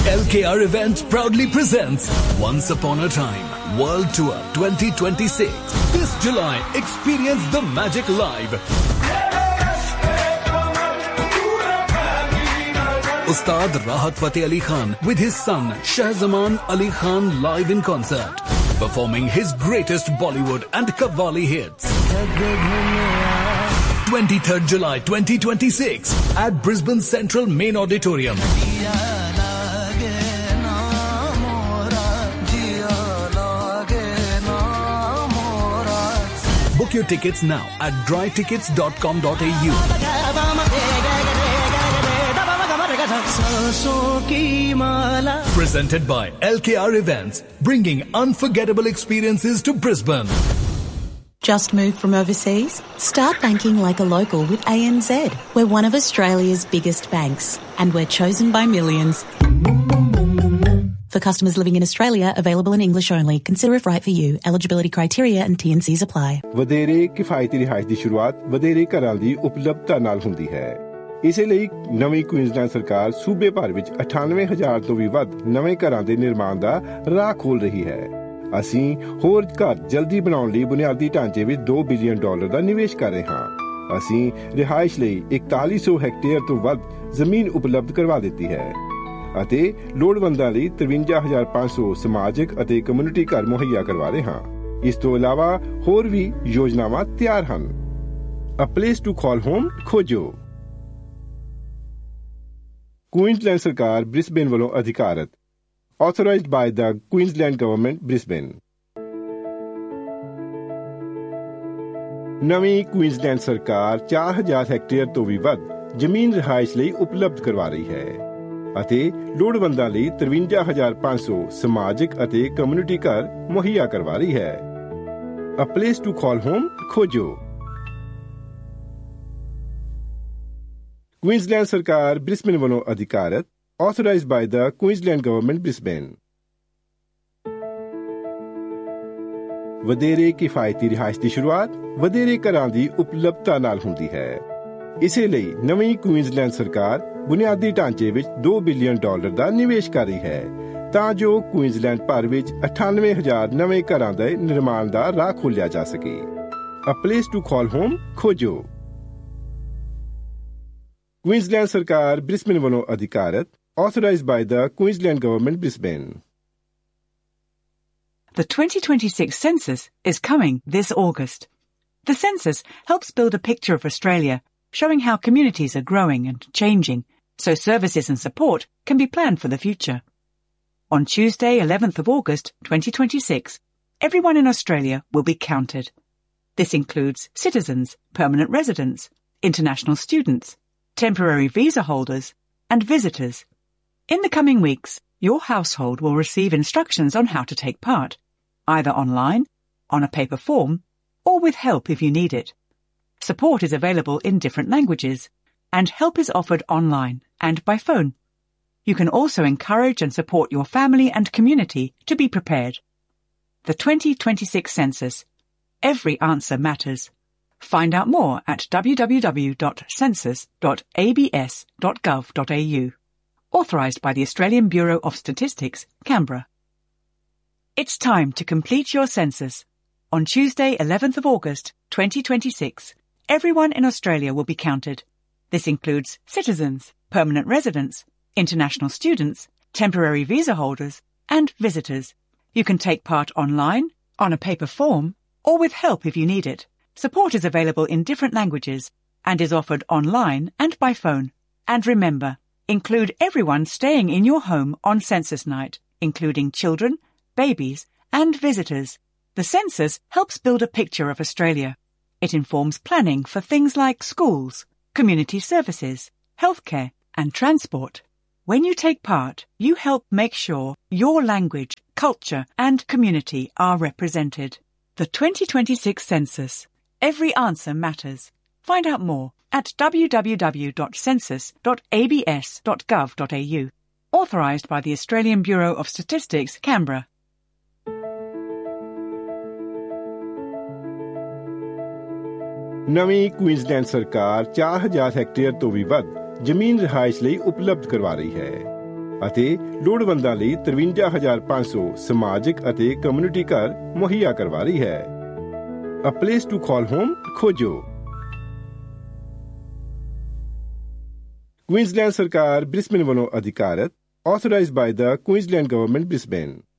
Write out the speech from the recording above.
LKR Events proudly presents Once Upon a Time World Tour 2026. This July, experience the magic live. Ustad Rahat Fateh Ali Khan with his son Shahzaman Ali Khan live in concert, performing his greatest Bollywood and Qawwali hits. 23rd July 2026 at Brisbane Central Main Auditorium. Book your tickets now at drytickets.com.au. Presented by LKR Events, bringing unforgettable experiences to Brisbane. Just moved from overseas? Start banking like a local with ANZ. We're one of Australia's biggest banks, and we're chosen by millions. For customers living in Australia, available in English only. Consider if right for you. Eligibility criteria and T&Cs apply. ਵਧੇਰੇ ਕਿਫਾਇਤੀ ਰਿਹਾਇਸ਼ ਦੀ ਸ਼ੁਰੂਆਤ ਵਧੇਰੇ ਘਰਾਂ ਦੀ ਉਪਲਬਧਤਾ ਨਾਲ ਹੁੰਦੀ ਹੈ। ਇਸੇ ਲਈ ਨਵੀਂ ਕੁਈਨਜ਼ਲੈਂਡ ਸਰਕਾਰ ਸੂਬੇ ਭਰ ਵਿੱਚ 98,000 ਤੋਂ ਵੀ ਵੱਧ ਨਵੇਂ ਘਰਾਂ ਦੇ ਨਿਰਮਾਣ ਦਾ ਰਾਹ ਖੋਲ ਰਹੀ ਹੈ। ਅਸੀਂ ਹੋਰ ਘਰ ਜਲਦੀ ਬਣਾਉਣ ਲਈ ਬੁਨਿਆਦੀ ਢਾਂਚੇ ਵਿੱਚ $2 ਬਿਲੀਅਨ ਦਾ ਨਿਵੇਸ਼ ਕਰ ਰਹੇ ਹਾਂ। ਅਸੀਂ ਰਿਹਾਇਸ਼ ਲਈ 4100 ਹੈਕਟੇਅਰ ਤੋਂ ਵੱਧ ਜ਼ਮੀਨ ਉਪਲਬਧ ਕਰਵਾ ਦਿੱਤੀ ਹੈ ਅਤੇ ਲੋੜਵੰਦਾਂ ਲਈ 53,500 ਸਮਾਜਿਕ ਅਤੇ ਕਮਿਊਨਿਟੀ ਘਰ ਮੁਹੱਈਆ ਕਰਵਾ ਰਹੇ ਹਾਂ। ਇਸ ਤੋਂ ਇਲਾਵਾ ਹੋਰ ਵੀ ਯੋਜਨਾਵਾਂ ਤਿਆਰ ਹਨ। A place to call home ਖੋਜੋ। ਕੁਈਨਜ਼ਲੈਂਡ ਸਰਕਾਰ ਬ੍ਰਿਸਬੇਨ ਵੱਲੋਂ ਅਧਿਕਾਰਤ। Authorized by the Queensland Government, Brisbane. ਨਵੀਂ ਕੁਈਨਜ਼ਲੈਂਡ ਸਰਕਾਰ 4,000 ਹੈਕਟੇਅਰ ਤੋਂ ਵੀ ਵੱਧ ਜ਼ਮੀਨ ਰਿਹਾਇਸ਼ ਲਈ ਉਪਲਬਧ ਕਰਵਾ ਰਹੀ ਹੈ ਅਤੇ ਲੋੜਵੰਦਾਂ ਲਈ 53,500 ਸਮਾਜਿਕ ਅਤੇ ਕਮਿਊਨਿਟੀ ਘਰ ਮੁਹੱਈਆ ਕਰਵਾ ਰਹੀ ਹੈ। A place to call home ਖੋਜੋ। ਕੁਈਨਜ਼ਲੈਂਡ ਸਰਕਾਰ ਬ੍ਰਿਸਬੇਨ ਵੱਲੋਂ ਅਧਿਕਾਰਤ। Authorized by the Queensland Government, Brisbane. ਵਧੇਰੇ ਕਿਫਾਇਤੀ ਰਿਹਾਇਸ਼ ਦੀ ਸ਼ੁਰੂਆਤ ਵਧੇਰੇ ਘਰਾਂ ਦੀ ਉਪਲਬਧਤਾ ਨਾਲ ਹੁੰਦੀ ਹੈ। ਇਸੇ ਲਈ ਨਵੀਂ ਕੁਈਨਜ਼ਲੈਂਡ ਸਰਕਾਰ ਬੁਨਿਆਦੀ ਢਾਂਚੇ ਵਿੱਚ $2 ਬਿਲੀਅਨ ਦਾ ਨਿਵੇਸ਼ ਕਰ ਰਹੀ ਹੈ ਤਾਂ ਜੋ ਕੁਈਨਜ਼ਲੈਂਡ ਭਰ ਵਿੱਚ 98,000 ਨਵੇਂ ਘਰਾਂ ਦੇ ਨਿਰਮਾਣ ਦਾ ਰਾਹ ਖੋਲ੍ਹਿਆ ਜਾ ਸਕੇ। A place to call home ਖੋਜੋ। ਕੁਈਨਜ਼ਲੈਂਡ ਸਰਕਾਰ ਬ੍ਰਿਸਬੇਨ ਵੱਲੋਂ ਅਧਿਕਾਰਤ। Authorized by the Queensland Government, Brisbane. The 2026 census is coming this August. The census helps build a picture of Australia, showing how communities are growing and changing, so services and support can be planned for the future. On Tuesday, 11th of August, 2026, everyone in Australia will be counted. This includes citizens, permanent residents, international students, temporary visa holders, and visitors. In the coming weeks, your household will receive instructions on how to take part, either online, on a paper form, or with help if you need it. Support is available in different languages, and help is offered online and by phone. You can also encourage and support your family and community to be prepared. The 2026 census. Every answer matters. Find out more at www.census.abs.gov.au. Authorised by the Australian Bureau of Statistics, Canberra. It's time to complete your census. On Tuesday, 11th of August, 2026, everyone in Australia will be counted. This includes citizens, permanent residents, international students, temporary visa holders, and visitors. You can take part online, on a paper form, or with help if you need it. Support is available in different languages and is offered online and by phone. And remember, include everyone staying in your home on census night, including children, babies, and visitors. The census helps build a picture of Australia. It informs planning for things like schools, community services, healthcare, and transport. When you take part, you help make sure your language, culture, and community are represented. The 2026 census. Every answer matters. Find out more at www.census.abs.gov.au. Authorised by the Australian Bureau of Statistics, Canberra. ਨਵੀਂ Queensland ਸਰਕਾਰ 4,000 hectare ਤੋਂ ਵੀ ਵੱਧ ਜ਼ਮੀਨ ਰਿਹਾਇਸ਼ ਲਈ ਉਪਲਬਧ ਕਰਵਾ ਰਹੀ ਹੈ। ਅਤੇ ਲੋੜਵੰਦਾਂ ਲਈ 53,500 ਸਮਾਜਿਕ ਅਤੇ ਕਮਿਊਨਿਟੀ ਘਰ ਮੁਹੱਈਆ ਕਰਵਾ ਰਹੀ ਹੈ। A place to call home ਖੋਜੋ। ਕੁਈਨਜ਼ਲੈਂਡ ਸਰਕਾਰ ਬ੍ਰਿਸਬੇਨ ਵੱਲੋਂ ਅਧਿਕਾਰਤ, authorized by the Queensland Government, Brisbane।